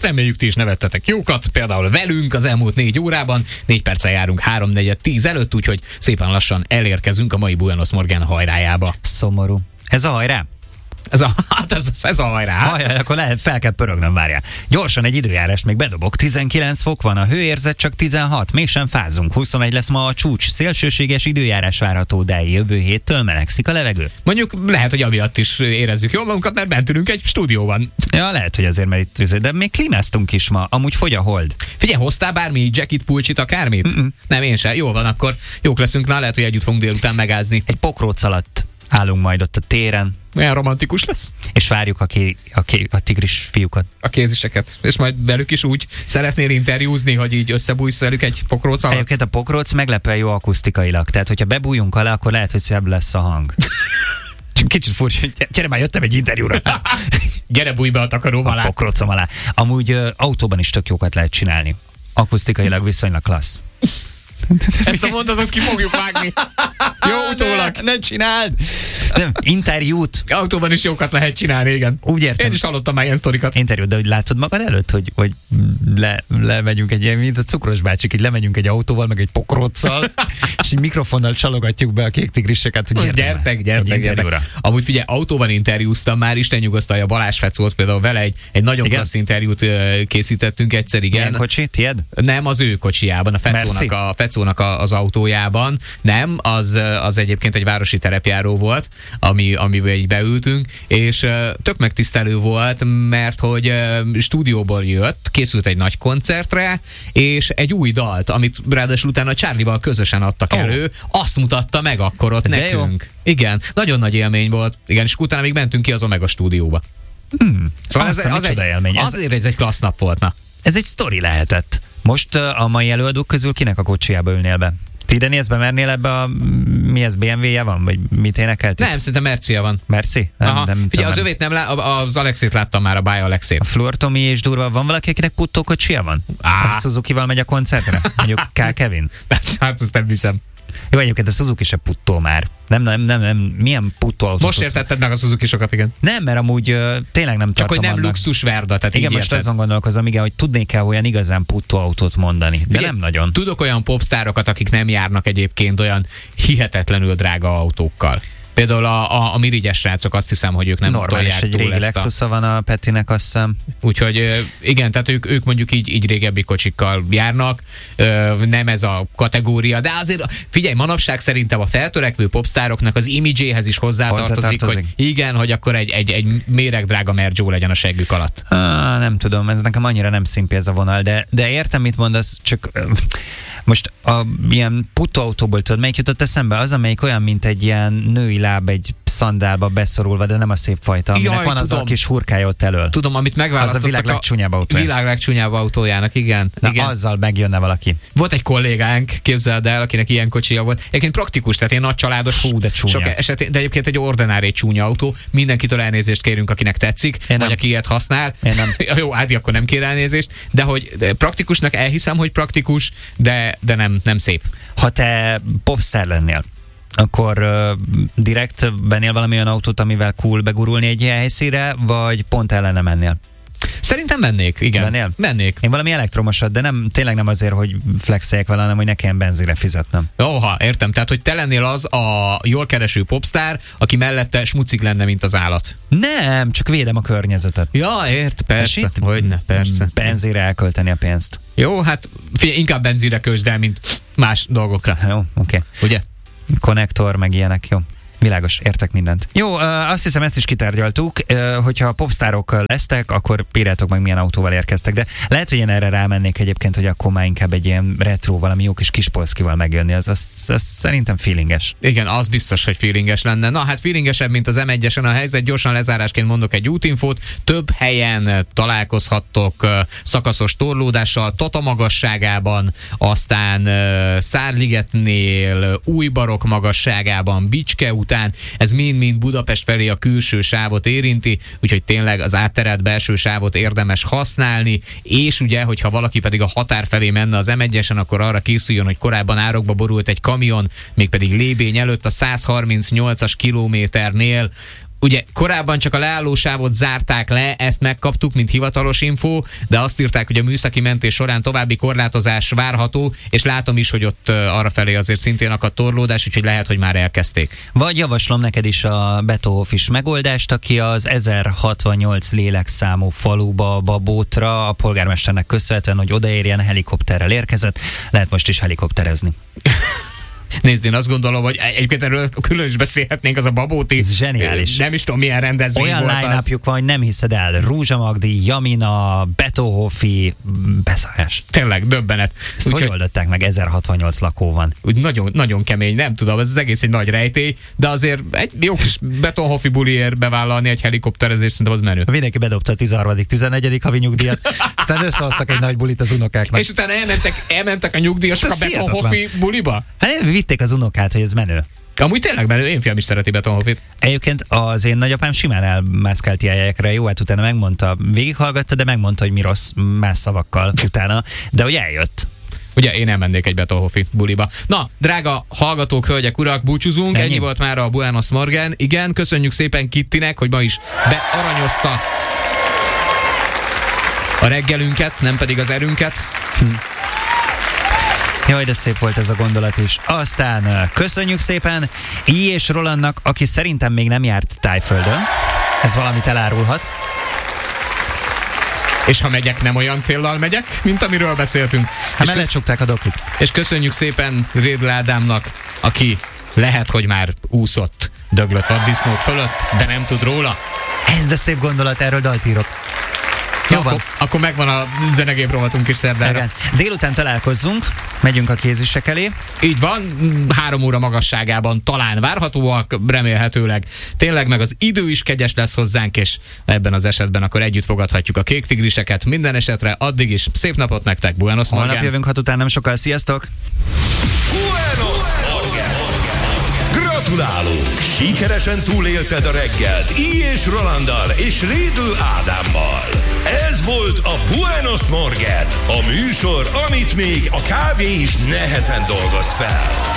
reméljük ti is nevettetek jókat, például velünk az elmúlt 4 órában, 4 perccel járunk 3:4 előtt, úgyhogy szépen lassan elérkezünk a mai Buenos Morgen hajrájába. Szomorú. Ez a hajrá? Ez a hajrá. Ajaj, akkor fel kell pörögnöm, várjál. Gyorsan egy időjárást még bedobok. 19 fok van, a hőérzet csak 16, mégsem fázunk. 21 lesz ma a csúcs. Szélsőséges időjárás várható, de jövő héttől melegszik a levegő. Mondjuk lehet, hogy amiatt is érezzük jól magunkat, mert bent ülünk egy stúdióban. Ja, lehet, hogy azért, mert itt, de még klímáztunk is ma. Amúgy fogy a hold. Figyelj, hoztál bármi jacket, pulcsit, akármit? Nem, én sem. Jól van, akkor jók leszünk, lehet, hogy együtt fogunk délután megázni. Egy pokróc alatt állunk majd ott a téren. Olyan romantikus lesz. És várjuk a tigris fiúkat. A kéziseket. És majd velük is úgy szeretnél interjúzni, hogy így összebújsz velük egy pokróc alatt? Egyébként a pokróc meglepően jó akusztikailag. Tehát, hogyha bebújunk alá, akkor lehet, hogy szebb lesz a hang. Csak kicsit furcsa, gyere már, jöttem egy interjúra. Gyere, bújj be a takaróba alá. A pokrócom alá. Amúgy autóban is tök jókat lehet csinálni. Akusztikailag viszonylag klassz. Ezt a mondatot ki fogjuk vágni. Jó, utólag. Ne csináld! Nem, interjút. Autóban is jókat lehet csinálni, igen. Úgy értem. Én is hallottam már ilyen sztorikat. Interjút, de hogy látod magad előtt, hogy lemegyünk egy ilyen, mint a cukros bácsik, így lemegyünk egy autóval, meg egy pokróccal, és egy mikrofonnal csalogatjuk be a kék tigriseket, hogy gyertek. Amúgy figyelj, autóban interjúztam már, Isten nyugasztalja, Balázs Fecót, például vele egy nagyon klassz interjút készítettünk egyszer, igen. Milyen kocsi? Tied? Nem, az ő kocsijában, a Fecónak az autójában. Nem, az egyébként egy városi terepjáró volt, amiben így beültünk, és tök megtisztelő volt, mert hogy stúdióból jött, készült egy nagy koncertre, és egy új dalt, amit ráadásul utána Charlie-val közösen adtak elő, azt mutatta meg akkor ott de nekünk. Jó. Igen, nagyon nagy élmény volt. Igen, és utána még mentünk ki az Omega stúdióba. Szóval azért ez egy klassz nap volt, na. Ez egy sztori lehetett. Most a mai előadók közül kinek a kocsijába ülnél be? Ti, Dani, bemernél ebbe mi ez, BMW-je van? Vagy mit énekeltél? Nem, szerintem Mercia van. Merci? Ugye az övét az Alexét láttam már, a Báj Alexét. A Flor Tomi és Durva, van valaki, akinek puttó kocsia van? A Suzuki-val megy a koncertre? Mondjuk K. Kevin? Hát azt nem hiszem. Jó, egyébként a Suzuki se puttó már. Nem. Milyen puttó autót? Most értetted meg a Suzuki-sokat, igen. Nem, mert amúgy tényleg nem tartom. Csak hogy nem luxus verda, tehát igen, most azon gondolkozom, igen, hogy tudnék-e olyan igazán puttó autót mondani. De ugye, nem nagyon. Tudok olyan popstárokat, akik nem járnak egyébként olyan hihetetlenül drága autókkal. Például a mirigyes srácok, azt hiszem, hogy ők nem normális, egy régi Lexus-a van a Petinek, azt hiszem. Úgyhogy igen, tehát ők mondjuk így régebbi kocsikkal járnak, nem ez a kategória, de azért figyelj, manapság szerintem a feltörekvő popstároknak az imidzséhez is hozzátartozik, hogy igen, hogy akkor egy méregdrága Mergyó legyen a seggük alatt. Nem tudom, ez nekem annyira nem szimpi ez a vonal, de értem, mit mondasz, csak most ilyen putóautóból tudod, melyik jutott eszembe? Az, amelyik olyan, mint egy ilyen női láb egy szandálba beszorulva, de nem a szép fajta, aminek van az a kis hurkája ott elől. Tudom, amit megválasztottak. Az a világ legcsúnyább autója. Világ legcsúnyább autójának, igen. Na, igen. azzal megjönne valaki. Volt egy kollégánk, képzeld el, akinek ilyen kocsija volt. Egyébként praktikus, tehát ilyen nagy családos. Hú, de csúnya. Sok esetén, de egyébként egy ordinári csúnya autó. Mindenkitől elnézést kérünk, akinek tetszik, vagy aki ilyet használ. Én nem. Jó, Ádi, akkor nem kér elnézést, de hogy praktikusnak elhiszem, hogy praktikus, de nem szép. Ha te popstar lennél, akkor direkt vennél valami olyan autót, amivel cool begurulni egy ilyen helyszínre, vagy pont ellene mennél? Szerintem vennék, igen. Vennék. Én valami elektromosat, de tényleg nem azért, hogy flexeljek vele, hanem hogy ne kelljen benzinre fizetnem. Oha, értem. Tehát, hogy te lennél az a jól kereső popstar, aki mellette smucig lenne, mint az állat. Nem, csak védem a környezetet. Ja, persze. Hogyne, persze. Benzinre elkölteni a pénzt. Jó, hát figyelj, inkább benzinre költsd el, mint más dolgokra. Jó, oké. Ugye? Konnektor, meg ilyenek, jó. Világos, értek mindent. Jó, azt hiszem, ezt is kitárgyaltuk. Hogyha popstárok lesztek, akkor írjátok meg, milyen autóval érkeztek. De lehet, hogy én erre rámennék egyébként, hogy akkor már inkább egy ilyen retro, valami jó kis Kispolszkival megjönni. Az szerintem feelinges. Igen, az biztos, hogy feelinges lenne. Na hát feelingesebb, mint az M1-esen a helyzet. Gyorsan lezárásként mondok egy útinfót. Több helyen találkozhattok szakaszos torlódással, Tata magasságában, aztán Szárligetnél, Újbarok magasságában, Bicske után. Ez mind-mind Budapest felé a külső sávot érinti, úgyhogy tényleg az átterelt belső sávot érdemes használni, és ugye, hogyha valaki pedig a határ felé menne az M1-esen, akkor arra készüljön, hogy korábban árokba borult egy kamion, mégpedig Lébény előtt a 138-as kilométernél ugye korábban csak a leállósávot zárták le, ezt megkaptuk, mint hivatalos info, de azt írták, hogy a műszaki mentés során további korlátozás várható, és látom is, hogy ott arrafelé azért szintén akadt torlódás, úgyhogy lehet, hogy már elkezdték. Vagy javaslom neked is a Beto is megoldást, aki az 1068 lélekszámú faluba, Babótra, a polgármesternek köszönhetően, hogy odaérjen, helikopterrel érkezett. Lehet most is helikopterezni. Nézd, én azt gondolom, hogy egyébként erről külön is beszélhetnénk, az a Babóti. Ez zseniális. Nem is tudom, milyen rendezvény olyan volt az. Olyan line-upjuk van, hogy nem hiszed el. Rózsa Magdi, Jamina, Beto Hofi, beszarás. Tényleg, döbbenet. Hogy oldották meg? 1068 lakó van. Úgy nagyon, nagyon kemény, nem tudom, ez az egész egy nagy rejtély, de azért egy jó kis Beto Hofi buliért bevállalni egy helikopterezést, szerintem az menő. Mindenki bedobta a 13., 14. havi nyugdíjat, aztán összehoztak egy nagy bulit az unokáknak. És utána elmentek a nyugdíjasok a Beto Hofi buliba? Hát vitték az unokát, hogy ez menő. Amúgy tényleg menő, én fiam is szereti Beto Hofit. Egyébként az én nagyapám simán elmászkált ilyen helyekre, jó, hát utána megmondta, végighallgatta, de megmondta, hogy mi rossz más szavakkal utána, de hogy eljött. Ugye én elmennék egy Beto Hofi buliba. Na, drága hallgatók, hölgyek, urak, búcsúzunk. Ennyi volt már a Buenos Morgen. Igen, köszönjük szépen Kittinek, hogy ma is bearanyozta a reggelünket, nem pedig az erőnket. Jaj, de szép volt ez a gondolat is. Aztán köszönjük szépen I. és Rolandnak, aki szerintem még nem járt Tájföldön. Ez valamit elárulhat. És ha megyek, nem olyan céllal megyek, mint amiről beszéltünk. Hát mellett csukták a doklit. És köszönjük szépen Rédl Ádámnak, aki lehet, hogy már úszott döglött vaddisznók fölött, de nem tud róla. Ez de szép gondolat, erről dalt írok. Jó, akkor megvan a zenegép rovatunk is szerdára. Igen. Délután találkozzunk, megyünk a kézisek elé. Így van, 3 óra magasságában talán várhatóak, remélhetőleg. Tényleg meg az idő is kegyes lesz hozzánk, és ebben az esetben akkor együtt fogadhatjuk a kék tigriseket. Minden esetre addig is szép napot nektek, Buenos Morgen. Holnap jövünk 6 után nem sokkal, sziasztok! Buenos Morgen! Gratulálunk! Sikeresen túlélted a reggelt I. és Rolanddal és Rédl Ádámmal. Ez volt a Buenos Morgen, a műsor, amit még a kávé is nehezen dolgoz fel.